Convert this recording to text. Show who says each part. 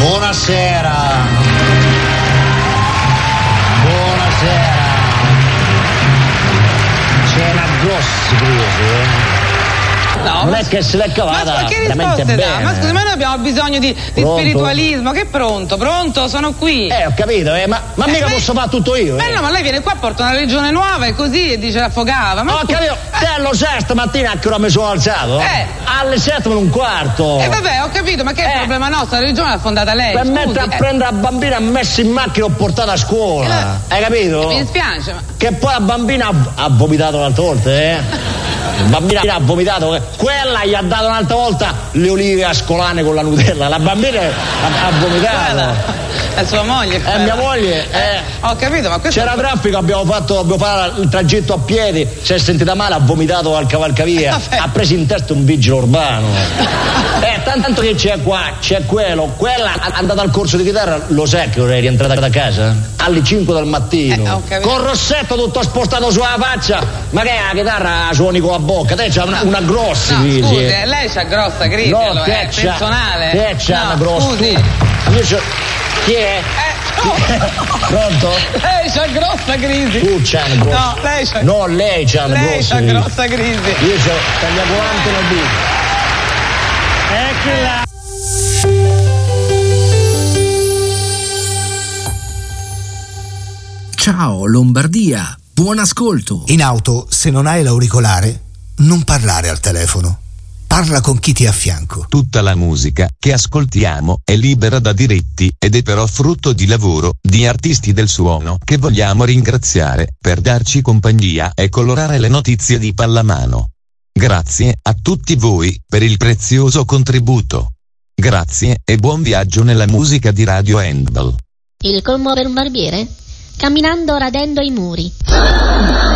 Speaker 1: Buonasera. Buonasera. C'è una grossa crisi,
Speaker 2: No,
Speaker 1: non è che se l'è cavata
Speaker 2: ma che
Speaker 1: veramente
Speaker 2: risposte
Speaker 1: bene.
Speaker 2: dà? Ma scusi, ma noi abbiamo bisogno di spiritualismo. Che pronto? Sono qui.
Speaker 1: Ho capito, ma mica posso fare tutto io.
Speaker 2: No, ma lei viene qua, porta una religione nuova e così e dice affogava. Ma
Speaker 1: ho capito, te lo sai stamattina a che ora mi sono alzato? Alle 7:15.
Speaker 2: Vabbè, ho capito, ma che è il problema nostro? La religione l'ha fondata lei.
Speaker 1: Per mettere a prendere la bambina, ha messo in macchina e ho portato a scuola. Hai capito?
Speaker 2: Mi dispiace, ma...
Speaker 1: Che poi la bambina ha vomitato un'altra volta, La bambina ha vomitato, quella gli ha dato un'altra volta le olive ascolane con la Nutella, la bambina ha vomitato.
Speaker 2: È sua moglie.
Speaker 1: Mia moglie.
Speaker 2: Ho capito, ma questo...
Speaker 1: C'era traffico, abbiamo fatto il tragitto a piedi, si è sentita male, ha vomitato al cavalcavia, ha preso in testa un vigile urbano. Tanto che c'è qua, c'è quello, quella è andata al corso di chitarra, lo sai che ora è rientrata da casa? Alle 5 del mattino. Con Rossetto tutto spostato sulla faccia, ma che è la chitarra suoni con la bocca, te c'ha una grossa crisi.
Speaker 2: Scusi, lei c'ha grossa crisi,
Speaker 1: no,
Speaker 2: è personale.
Speaker 1: Te c'ha una grossa.
Speaker 2: Scusi.
Speaker 1: Chi è? Pronto?
Speaker 2: Lei c'ha grossa crisi.
Speaker 1: Tu c'hai una grossa.
Speaker 2: No, lei c'ha.
Speaker 1: No, lei c'ha una
Speaker 2: lei
Speaker 1: grossa
Speaker 2: c'ha
Speaker 1: crisi.
Speaker 2: grossa crisi.
Speaker 1: Io c'ho tagliaguante la dita. Eccola.
Speaker 3: Ciao Lombardia, buon ascolto.
Speaker 4: In auto, se non hai l'auricolare, non parlare al telefono. Parla con chi ti è a fianco.
Speaker 5: Tutta la musica che ascoltiamo è libera da diritti ed è però frutto di lavoro di artisti del suono che vogliamo ringraziare per darci compagnia e colorare le notizie di pallamano. Grazie a tutti voi per il prezioso contributo. Grazie e buon viaggio nella musica di Radio Handball.
Speaker 6: Il colmo per un barbiere? Camminando radendo i muri.